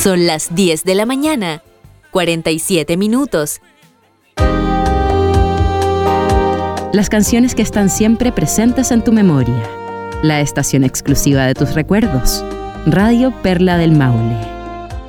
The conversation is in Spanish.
Son las 10 de la mañana, 47 minutos. Las canciones que están siempre presentes en tu memoria. La estación exclusiva de tus recuerdos. Radio Perla del Maule.